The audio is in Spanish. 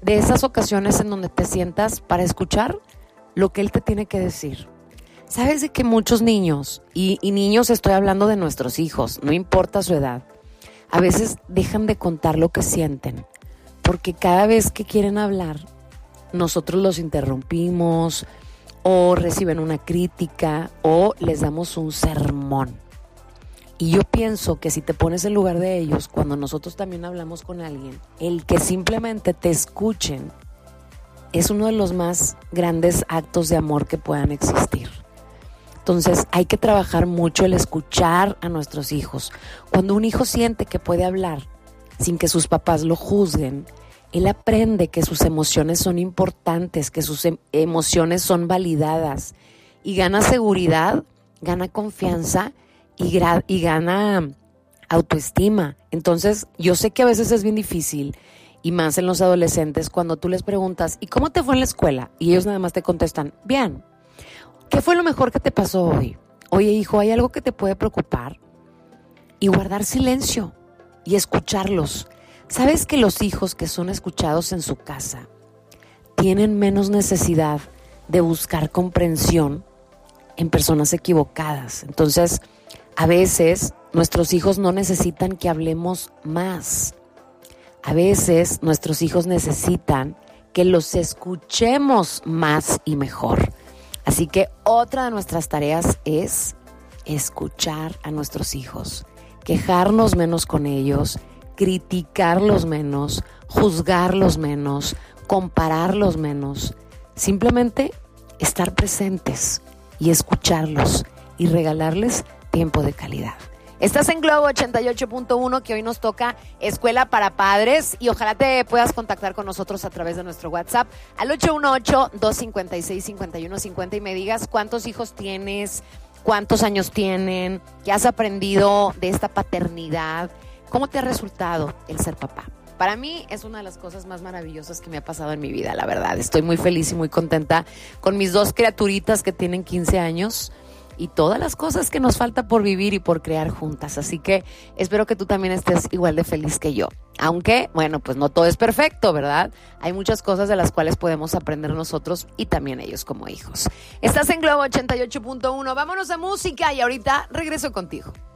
de esas ocasiones en donde te sientas para escuchar lo que él te tiene que decir. ¿Sabes de que muchos niños, y niños estoy hablando de nuestros hijos, no importa su edad, a veces dejan de contar lo que sienten, porque cada vez que quieren hablar, nosotros los interrumpimos, o reciben una crítica, o les damos un sermón. Y yo pienso que si te pones en lugar de ellos, cuando nosotros también hablamos con alguien, el que simplemente te escuchen es uno de los más grandes actos de amor que puedan existir. Entonces hay que trabajar mucho el escuchar a nuestros hijos. Cuando un hijo siente que puede hablar sin que sus papás lo juzguen, él aprende que sus emociones son importantes, que sus emociones son validadas y gana seguridad, gana confianza y gana autoestima. Entonces yo sé que a veces es bien difícil y más en los adolescentes cuando tú les preguntas ¿y cómo te fue en la escuela? Y ellos nada más te contestan bien. ¿Qué fue lo mejor que te pasó hoy? Oye, hijo, ¿hay algo que te puede preocupar? Y guardar silencio y escucharlos. ¿Sabes que los hijos que son escuchados en su casa tienen menos necesidad de buscar comprensión en personas equivocadas? Entonces, a veces nuestros hijos no necesitan que hablemos más. A veces nuestros hijos necesitan que los escuchemos más y mejor. Así que otra de nuestras tareas es escuchar a nuestros hijos, quejarnos menos con ellos, criticarlos menos, juzgarlos menos, compararlos menos. Simplemente estar presentes y escucharlos y regalarles tiempo de calidad. Estás en Globo 88.1, que hoy nos toca Escuela para Padres, y ojalá te puedas contactar con nosotros a través de nuestro WhatsApp al 818-256-5150 y me digas cuántos hijos tienes, cuántos años tienen, qué has aprendido de esta paternidad, cómo te ha resultado el ser papá. Para mí es una de las cosas más maravillosas que me ha pasado en mi vida, la verdad. Estoy muy feliz y muy contenta con mis dos criaturitas que tienen 15 años. Y todas las cosas que nos falta por vivir y por crear juntas. Así que espero que tú también estés igual de feliz que yo. Aunque, bueno, pues no todo es perfecto, ¿verdad? Hay muchas cosas de las cuales podemos aprender nosotros y también ellos como hijos. Estás en Globo 88.1. Vámonos a música y ahorita regreso contigo.